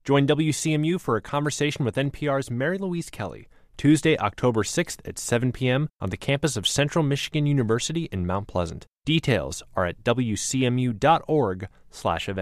Join WCMU for a conversation with NPR's Mary Louise Kelly, Tuesday, October 6th at 7 p.m. on the campus of Central Michigan University in Mount Pleasant. Details are at wcmu.org/events.